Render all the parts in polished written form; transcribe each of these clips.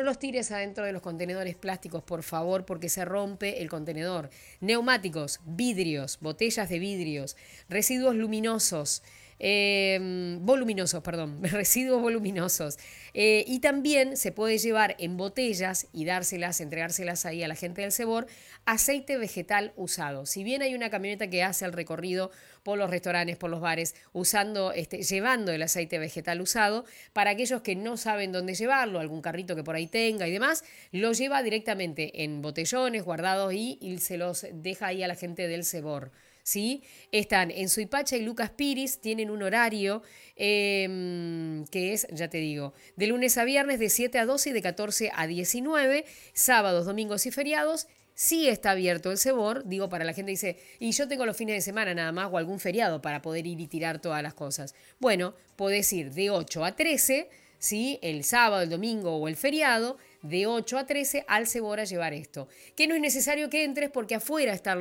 los tires adentro de los contenedores plásticos, por favor, porque se rompe el contenedor. Neumáticos, vidrios, botellas de vidrios, residuos luminosos, voluminosos, perdón, residuos voluminosos. Y también se puede llevar en botellas y dárselas, entregárselas ahí a la gente del Sebor, aceite vegetal usado. Si bien hay una camioneta que hace el recorrido por los restaurantes, por los bares, usando, llevando el aceite vegetal usado, para aquellos que no saben dónde llevarlo, algún carrito que por ahí tenga y demás, lo lleva directamente en botellones guardados y se los deja ahí a la gente del Sebor. ¿Sí? Están en Suipacha y Lucas Piris, tienen un horario que es, ya te digo, de lunes a viernes de 7 a 12 y de 14 a 19, sábados, domingos y feriados. Sí está abierto el Sebor, digo, para la gente que dice, y yo tengo los fines de semana nada más o algún feriado para poder ir y tirar todas las cosas. Bueno, podés ir de 8 a 13, ¿sí? El sábado, el domingo o el feriado, de 8 a 13 al Sebor a llevar esto. Que no es necesario que entres porque afuera están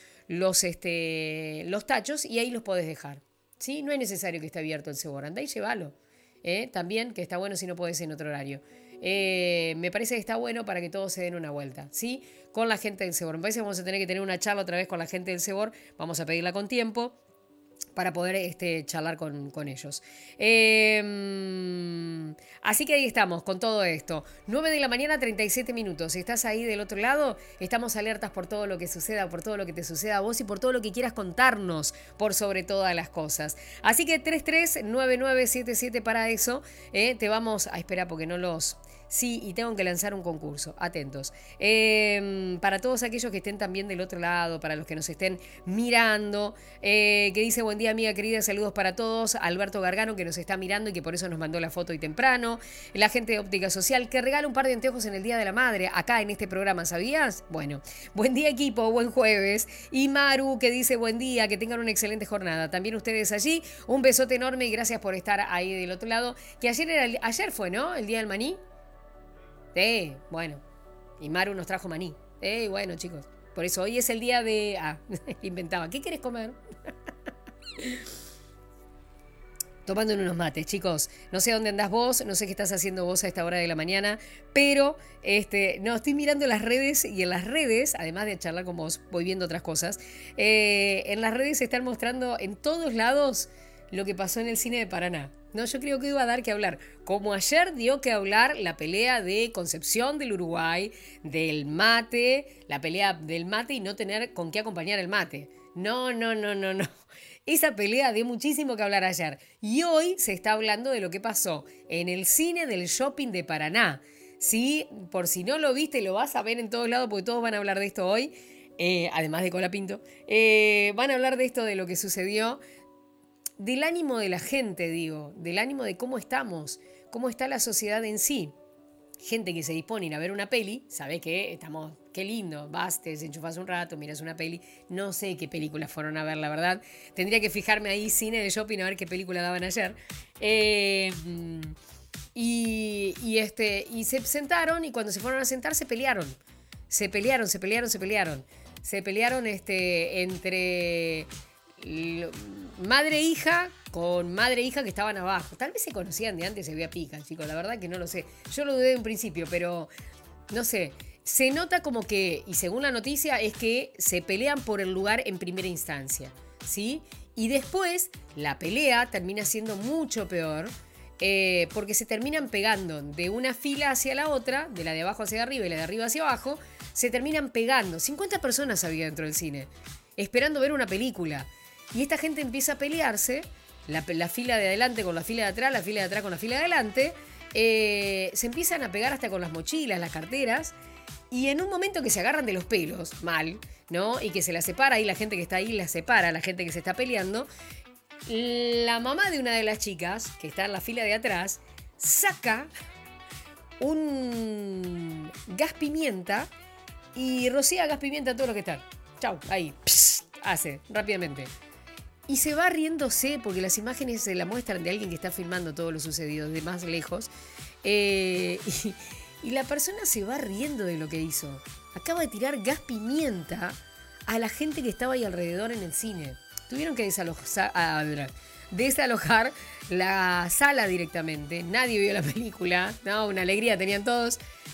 los tachos y ahí los podés dejar. ¿Sí? No es necesario que esté abierto el Sebor. Andá y llévalo. También, que está bueno si no podés en otro horario. Me parece que está bueno para que todos se den una vuelta, ¿sí? Con la gente del Sebor. Me parece que vamos a tener que tener una charla otra vez con la gente del Sebor. Vamos a pedirla con tiempo para poder charlar con ellos. Así que ahí estamos con todo esto. 9 de la mañana, 37 minutos. Si estás ahí del otro lado, estamos alertas por todo lo que suceda, por todo lo que te suceda a vos y por todo lo que quieras contarnos por sobre todas las cosas. Así que 339977 para eso. Te vamos a esperar porque no los... Sí, y tengo que lanzar un concurso, atentos. Para todos aquellos que estén también del otro lado, para los que nos estén mirando, que dice buen día amiga querida, saludos para todos. Alberto Gargano que nos está mirando y que por eso nos mandó la foto hoy temprano. La gente de Óptica Social que regala un par de anteojos en el Día de la Madre, acá en este programa, ¿sabías? Bueno, buen día equipo, buen jueves. Y Maru que dice buen día, que tengan una excelente jornada. También ustedes allí, un besote enorme y gracias por estar ahí del otro lado. Que ayer fue, ¿no? El Día del Maní. Bueno. Y Maru nos trajo maní. Bueno, chicos. Por eso hoy es el día de... inventaba. ¿Qué querés comer? Tomando unos mates, chicos. No sé dónde andás vos, no sé qué estás haciendo vos a esta hora de la mañana, pero no, estoy mirando las redes y en las redes, además de charlar con vos, voy viendo otras cosas. En las redes se están mostrando en todos lados lo que pasó en el cine de Paraná. No, yo creo que iba a dar que hablar. Como ayer dio que hablar la pelea de Concepción del Uruguay, del mate, la pelea del mate y no tener con qué acompañar el mate. No. Esa pelea dio muchísimo que hablar ayer. Y hoy se está hablando de lo que pasó en el cine del shopping de Paraná. ¿Sí? Por si no lo viste, lo vas a ver en todos lados porque todos van a hablar de esto hoy. Además de Colapinto. Van a hablar de esto, de lo que sucedió. Del ánimo de la gente, digo, del ánimo de cómo estamos, cómo está la sociedad en sí. Gente que se dispone a ir a ver una peli, sabe que estamos, qué lindo, vas, te desenchufás un rato, miras una peli, no sé qué películas fueron a ver, la verdad. Tendría que fijarme ahí, cine de shopping, a ver qué película daban ayer. Y se sentaron y cuando se fueron a sentar se pelearon. Se pelearon entre... madre e hija con madre e hija que estaban abajo. Tal vez se conocían de antes, se veía pica, chicos. La verdad que no lo sé. Yo lo dudé de un principio, pero no sé. Se nota como que, y según la noticia, es que se pelean por el lugar en primera instancia, ¿sí? Y después la pelea termina siendo mucho peor porque se terminan pegando de una fila hacia la otra, de la de abajo hacia arriba y la de arriba hacia abajo, se terminan pegando. 50 personas había dentro del cine, esperando ver una película. Y esta gente empieza a pelearse, la fila de adelante con la fila de atrás, la fila de atrás con la fila de adelante, se empiezan a pegar hasta con las mochilas, las carteras, y en un momento que se agarran de los pelos, mal, ¿no? Y que se la separa, y la gente que está ahí la separa, la gente que se está peleando, la mamá de una de las chicas, que está en la fila de atrás, saca un gas pimienta y rocía gas pimienta a todo lo que está. Chau, ahí, hace rápidamente. Y se va riéndose porque las imágenes se la muestran de alguien que está filmando todo lo sucedido de más lejos. Y la persona se va riendo de lo que hizo. Acaba de tirar gas pimienta a la gente que estaba ahí alrededor en el cine. Tuvieron que desalojar la sala directamente. Nadie vio la película. No, una alegría tenían todos.